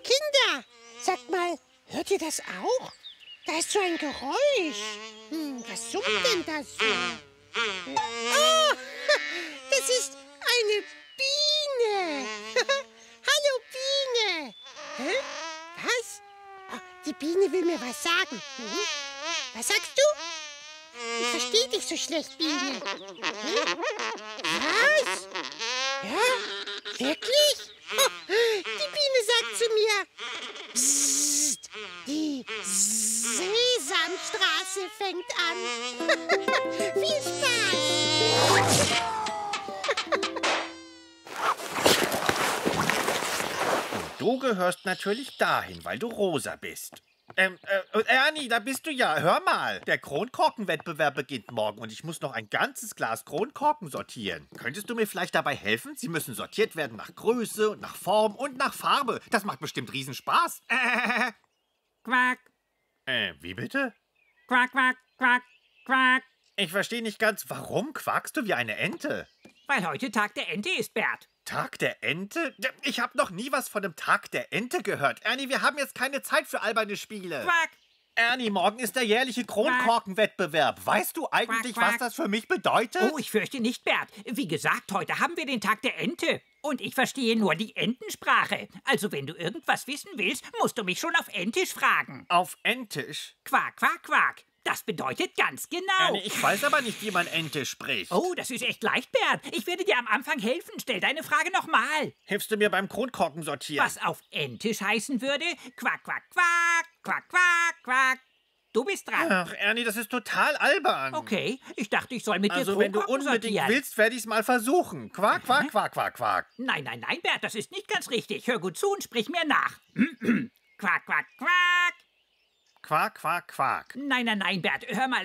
Kinder, sagt mal, hört ihr das auch? Da ist so ein Geräusch. Was summt denn da so? Oh, das ist eine Biene. Hallo, Biene. Hä? Was? Oh, die Biene will mir was sagen. Was sagst du? Ich verstehe dich so schlecht, Biene. Was? Ja? Wirklich? Oh, die Biene sagt zu mir, Psst, die Sesamstraße fängt an. Viel Spaß! Du gehörst natürlich dahin, weil du rosa bist. Ernie, da bist du ja. Hör mal. Der Kronkorkenwettbewerb beginnt morgen und ich muss noch ein ganzes Glas Kronkorken sortieren. Könntest du mir vielleicht dabei helfen? Sie müssen sortiert werden nach Größe und nach Form und nach Farbe. Das macht bestimmt Riesenspaß. Quack, Wie bitte? quack, quack, quack, quack. Ich verstehe nicht ganz, warum quakst du wie eine Ente? Weil heute Tag der Ente ist, Bert. Tag der Ente? Ich habe noch nie was von dem Tag der Ente gehört. Ernie, wir haben jetzt keine Zeit für alberne Spiele. Quack. Ernie, morgen ist der jährliche Kronkorkenwettbewerb. Weißt du eigentlich, Quack, quack. was das für mich bedeutet? Oh, ich fürchte nicht, Bert. Wie gesagt, heute haben wir den Tag der Ente. Und ich verstehe nur die Entensprache. Also wenn du irgendwas wissen willst, musst du mich schon auf Entisch fragen. Auf Entisch? Quack, quack, quack. Das bedeutet ganz genau. Ernie, ich weiß aber nicht, wie man Ente spricht. Oh, das ist echt leicht, Bert. Ich werde dir am Anfang helfen. Stell deine Frage nochmal. Hilfst du mir beim Kronkorken sortieren? Was auf Entisch heißen würde? Quack, quack, quack, quack, quack, quack. Du bist dran. Ach, Ernie, das ist total albern. Okay, ich dachte, ich soll mit dir Also, wenn du Kronkorken unbedingt sortieren. willst, werde ich es mal versuchen. Quack, quack, quack, quack, quack. Nein, nein, nein, Bert, das ist nicht ganz richtig. Hör gut zu und sprich mir nach. Quack, quack, quack. Quack, quack, quack. Nein, nein, nein, Bert, hör mal.